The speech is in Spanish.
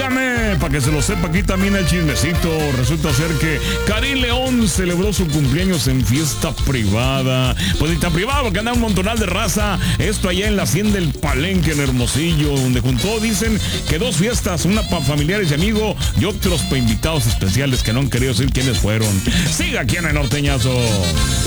Óigame, para que se lo sepa aquí también el chismecito. Resulta ser que Karim León celebró su cumpleaños en fiesta privada. Pues ni tan privada porque anda un montonal de raza. Esto allá en la hacienda del Palenque en Hermosillo, donde juntó, dicen que 2 fiestas, una para familiares y amigos y otros para invitados especiales que no han querido decir quiénes fueron. Siga aquí en el Norteñazo.